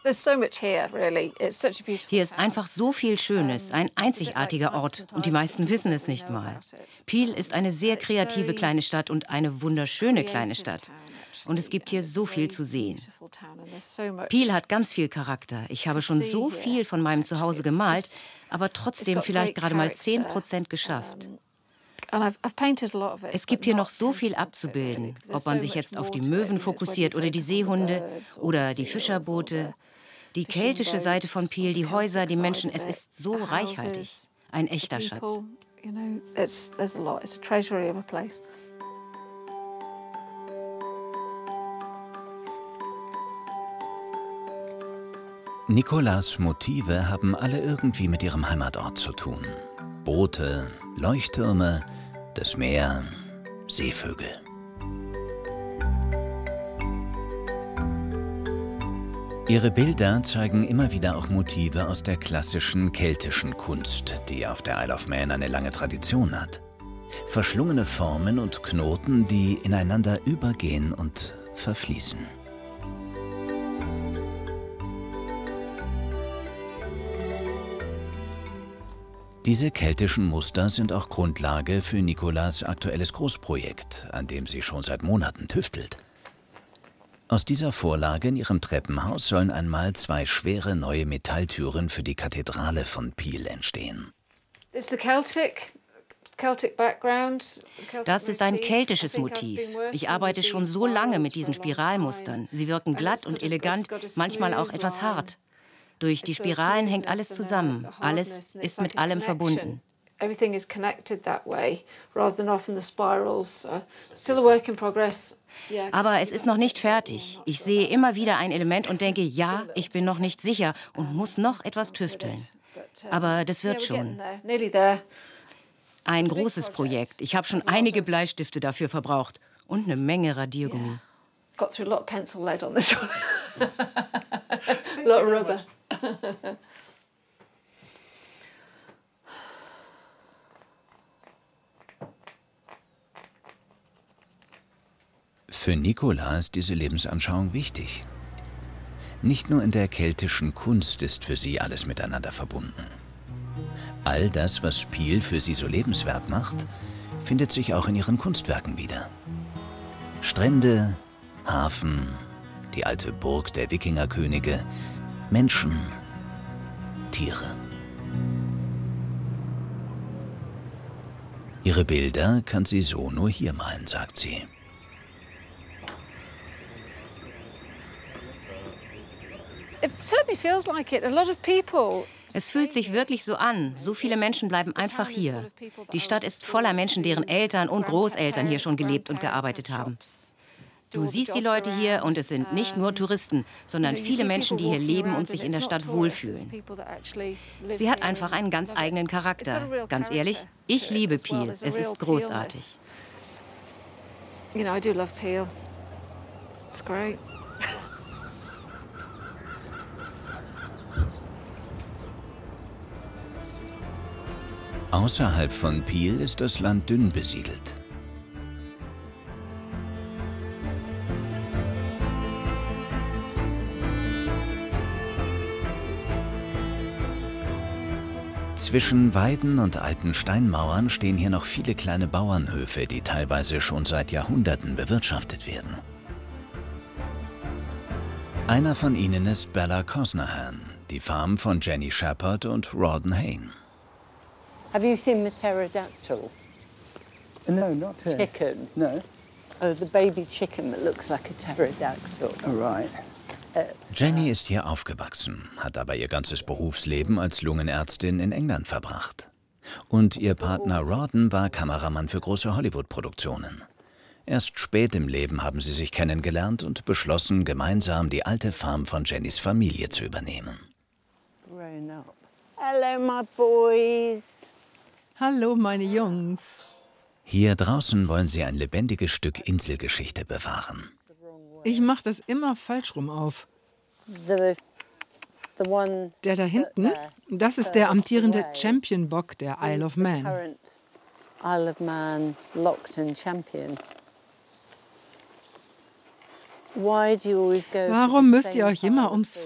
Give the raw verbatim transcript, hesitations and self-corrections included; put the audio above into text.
Hier ist einfach so viel Schönes, ein einzigartiger Ort und die meisten wissen es nicht mal. Peel ist eine sehr kreative kleine Stadt und eine wunderschöne kleine Stadt. Und es gibt hier so viel zu sehen. Peel hat ganz viel Charakter. Ich habe schon so viel von meinem Zuhause gemalt, aber trotzdem vielleicht gerade mal zehn Prozent geschafft. Es gibt hier noch so viel abzubilden, ob man sich jetzt auf die Möwen fokussiert oder die Seehunde oder die Fischerboote. Die keltische Seite von Peel, die Häuser, die Menschen, es ist so reichhaltig. Ein echter Schatz. Nicolas' Motive haben alle irgendwie mit ihrem Heimatort zu tun. Boote, Leuchttürme, das Meer, Seevögel. Ihre Bilder zeigen immer wieder auch Motive aus der klassischen keltischen Kunst, die auf der Isle of Man eine lange Tradition hat. Verschlungene Formen und Knoten, die ineinander übergehen und verfließen. Diese keltischen Muster sind auch Grundlage für Nicolas' aktuelles Großprojekt, an dem sie schon seit Monaten tüftelt. Aus dieser Vorlage in ihrem Treppenhaus sollen einmal zwei schwere neue Metalltüren für die Kathedrale von Peel entstehen. Das ist ein keltisches Motiv. Ich arbeite schon so lange mit diesen Spiralmustern. Sie wirken glatt und elegant, manchmal auch etwas hart. Durch die Spiralen hängt alles zusammen. Alles ist mit allem verbunden. Aber es ist noch nicht fertig. Ich sehe immer wieder ein Element und denke, ja, ich bin noch nicht sicher und muss noch etwas tüfteln. Aber das wird schon. Ein großes Projekt. Ich habe schon einige Bleistifte dafür verbraucht und eine Menge Radiergummi. Für Nicolas ist diese Lebensanschauung wichtig. Nicht nur in der keltischen Kunst ist für sie alles miteinander verbunden. All das, was Peel für sie so lebenswert macht, findet sich auch in ihren Kunstwerken wieder. Strände, Hafen, die alte Burg der Wikingerkönige, Menschen, Tiere. Ihre Bilder kann sie so nur hier malen, sagt sie. Es fühlt sich wirklich so an. So viele Menschen bleiben einfach hier. Die Stadt ist voller Menschen, deren Eltern und Großeltern hier schon gelebt und gearbeitet haben. Du siehst die Leute hier und es sind nicht nur Touristen, sondern viele Menschen, die hier leben und sich in der Stadt wohlfühlen. Sie hat einfach einen ganz eigenen Charakter. Ganz ehrlich, ich liebe Peel. Es ist großartig. Außerhalb von Peel ist das Land dünn besiedelt. Zwischen Weiden und alten Steinmauern stehen hier noch viele kleine Bauernhöfe, die teilweise schon seit Jahrhunderten bewirtschaftet werden. Einer von ihnen ist Bella Cosnahan, die Farm von Jenny Shepherd und Rawdon Hain. Have you seen the pterodactyl? No, not here. Chicken? No. Oh, the baby chicken that looks like a pterodactyl. All right. Jenny ist hier aufgewachsen, hat aber ihr ganzes Berufsleben als Lungenärztin in England verbracht. Und ihr Partner Rawdon war Kameramann für große Hollywood-Produktionen. Erst spät im Leben haben sie sich kennengelernt und beschlossen, gemeinsam die alte Farm von Jennys Familie zu übernehmen. Hello, my boys. Hallo, meine Jungs. Hier draußen wollen sie ein lebendiges Stück Inselgeschichte bewahren. Ich mache das immer falsch rum auf. Der da hinten, das ist der amtierende Champion-Bock der Isle of Man. Isle of Man Lockton Champion. Warum müsst ihr euch immer ums